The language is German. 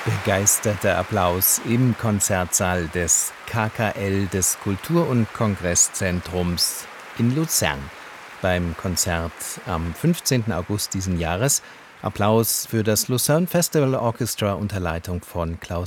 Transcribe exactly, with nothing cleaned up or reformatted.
Begeisterter Applaus im Konzertsaal des K K L, des Kultur- und Kongresszentrums in Luzern beim Konzert am fünfzehnten August diesen Jahres. Applaus für das Lucerne Festival Orchestra unter Leitung von Klaus